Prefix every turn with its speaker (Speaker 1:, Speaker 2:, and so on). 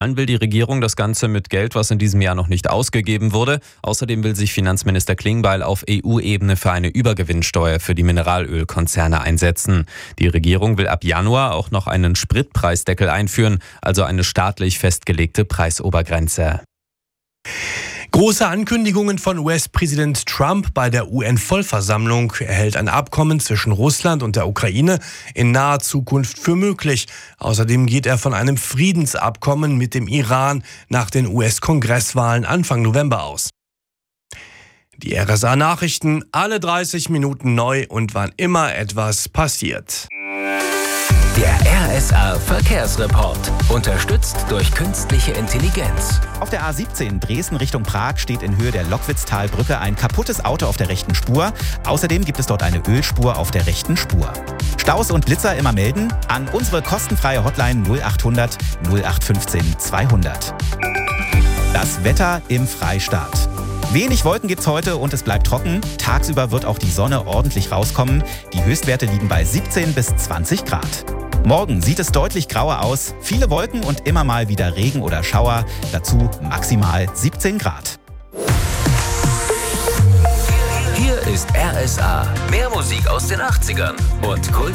Speaker 1: Dann will die Regierung das Ganze mit Geld, was in diesem Jahr noch nicht ausgegeben wurde. Außerdem will sich Finanzminister Klingbeil auf EU-Ebene für eine Übergewinnsteuer für die Mineralölkonzerne einsetzen. Die Regierung will ab Januar auch noch einen Spritpreisdeckel einführen, also eine staatlich festgelegte Preisobergrenze.
Speaker 2: Große Ankündigungen von US-Präsident Trump bei der UN-Vollversammlung. Er hält ein Abkommen zwischen Russland und der Ukraine in naher Zukunft für möglich. Außerdem geht er von einem Friedensabkommen mit dem Iran nach den US-Kongresswahlen Anfang November aus. Die RSA-Nachrichten, alle 30 Minuten neu und wann immer etwas passiert.
Speaker 3: Der RSA-Verkehrsreport, unterstützt durch künstliche Intelligenz.
Speaker 4: Auf der A17 Dresden Richtung Prag steht in Höhe der Lockwitztalbrücke ein kaputtes Auto auf der rechten Spur. Außerdem gibt es dort eine Ölspur auf der rechten Spur. Staus und Blitzer immer melden an unsere kostenfreie Hotline 0800 0815 200. Das Wetter im Freistaat. Wenig Wolken gibt's heute und es bleibt trocken. Tagsüber wird auch die Sonne ordentlich rauskommen. Die Höchstwerte liegen bei 17 bis 20 Grad. Morgen sieht es deutlich grauer aus. Viele Wolken und immer mal wieder Regen oder Schauer. Dazu maximal 17 Grad.
Speaker 3: Hier ist RSA. Mehr Musik aus den 80ern und Kult.